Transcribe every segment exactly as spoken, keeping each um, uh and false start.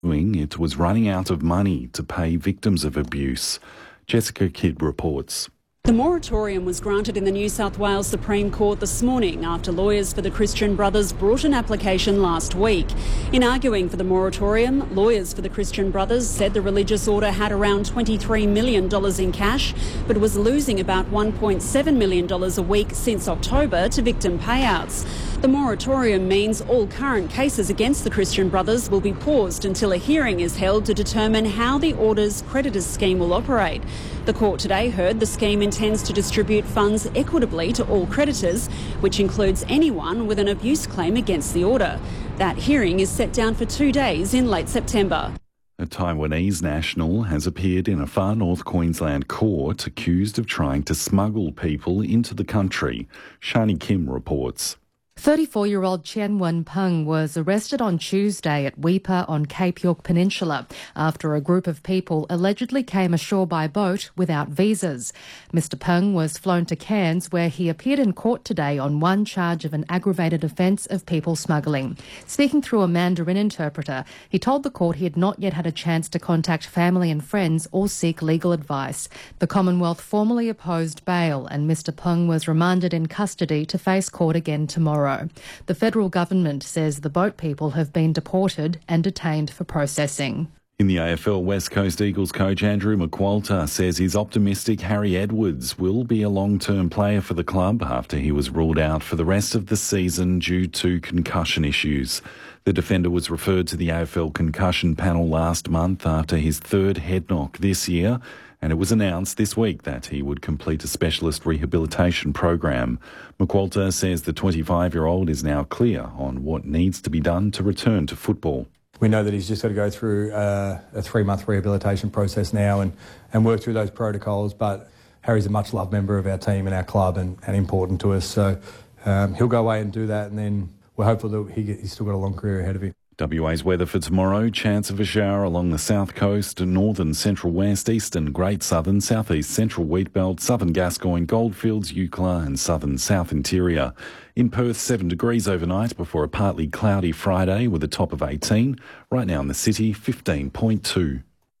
It was running out of money to pay victims of abuse. Jessica Kidd reports. The moratorium was granted in the New South Wales Supreme Court this morning after lawyers for the Christian Brothers brought an application last week. In arguing for the moratorium, lawyers for the Christian Brothers said the religious order had around twenty-three million dollars in cash, but was losing about one point seven million dollars a week since October to victim payouts. The moratorium means all current cases against the Christian Brothers will be paused until a hearing is held to determine how the order's creditors scheme will operate. The court today heard the scheme intends to distribute funds equitably to all creditors, which includes anyone with an abuse claim against the order. That hearing is set down for two days in late September. A Taiwanese national has appeared in a far north Queensland court accused of trying to smuggle people into the country. Shani Kim reports. thirty-four-year-old Chen Wen-peng was arrested on Tuesday at Weipa on Cape York Peninsula after a group of people allegedly came ashore by boat without visas. Mister Peng was flown to Cairns, where he appeared in court today on one charge of an aggravated offence of people smuggling. Speaking through a Mandarin interpreter, he told the court he had not yet had a chance to contact family and friends or seek legal advice. The Commonwealth formally opposed bail, and Mister Peng was remanded in custody to face court again tomorrow. The federal government says the boat people have been deported and detained for processing. In the A F L, West Coast Eagles coach Andrew McQualter says he's optimistic Harry Edwards will be a long-term player for the club after he was ruled out for the rest of the season due to concussion issues. The defender was referred to the A F L concussion panel last month after his third head knock this year, and it was announced this week that he would complete a specialist rehabilitation program. McQualter says the twenty-five-year-old is now clear on what needs to be done to return to football. We know that he's just got to go through uh, a three-month rehabilitation process now and, and work through those protocols, but Harry's a much-loved member of our team and our club and, and important to us, so um, he'll go away and do that, and then we're hopeful that he, he's still got a long career ahead of him. W A's weather for tomorrow: chance of a shower along the south coast, northern, central west, eastern, great southern, southeast, central wheat belt, southern Gascoyne, Goldfields, Eucla and southern south interior. In Perth, seven degrees overnight before a partly cloudy Friday with a top of eighteen. Right now in the city, fifteen point two.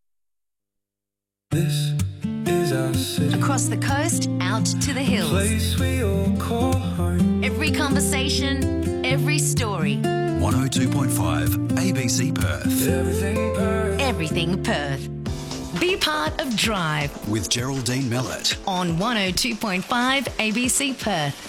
This is our city. Across the coast, out to the hills. Place we all call home. Every conversation, every story. one oh two point five A B C Perth. Everything Perth. Everything Perth. Be part of Drive With Geraldine Mellett. on one oh two point five A B C Perth.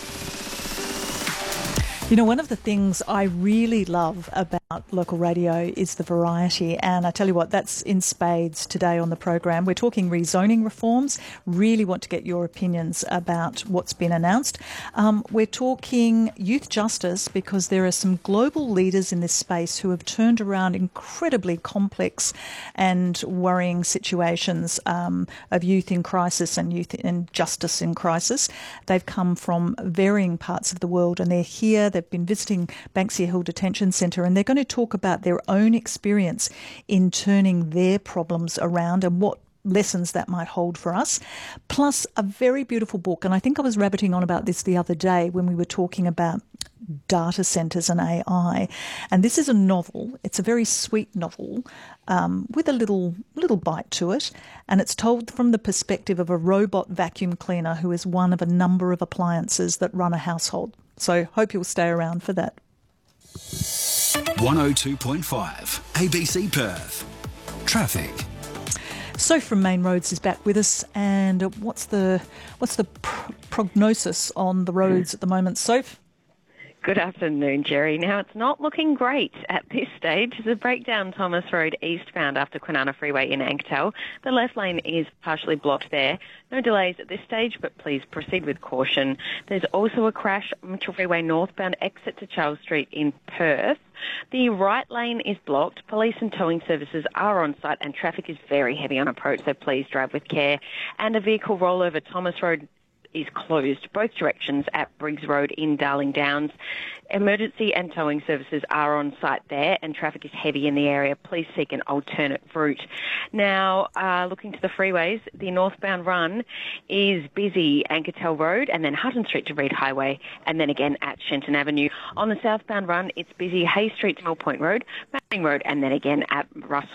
You know, one of the things I really love about local radio is the variety, and I tell you what, that's in spades today on the program. We're talking rezoning reforms. Really want to get your opinions about what's been announced. Um, we're talking youth justice, because there are some global leaders in this space who have turned around incredibly complex and worrying situations um, of youth in crisis and youth in justice in crisis. They've come from varying parts of the world, and they're here. They've been visiting Banksia Hill Detention Centre, and they're going to talk about their own experience in turning their problems around and what lessons that might hold for us, plus a very beautiful book. And I think I was rabbiting on about this the other day when we were talking about data centres and A I. And this is a novel. It's a very sweet novel um, with a little little bite to it. And it's told from the perspective of a robot vacuum cleaner who is one of a number of appliances that run a household. So hope you'll stay around for that. one oh two point five A B C Perth. Traffic. Soph from Main Roads is back with us, and what's the what's the pr- prognosis on the roads at the moment, Soph? Good afternoon, Jerry. Now, it's not looking great at this stage. There's a breakdown Thomas Road eastbound after Kwinana Freeway in Anktel. The left lane is partially blocked there. No delays at this stage, but please proceed with caution. There's also a crash on Mitchell Freeway northbound exit to Charles Street in Perth. The right lane is blocked. Police and towing services are on site, and traffic is very heavy on approach, so please drive with care. And a vehicle rollover Thomas Road is closed, both directions at Briggs Road in Darling Downs. Emergency and towing services are on site there and traffic is heavy in the area. Please seek an alternate route. Now, uh, looking to the freeways, the northbound run is busy Ankertel Road and then Hutton Street to Reed Highway and then again at Shenton Avenue. On the southbound run, it's busy Hay Street to Mill Point Road, Manning Road and then again at Russell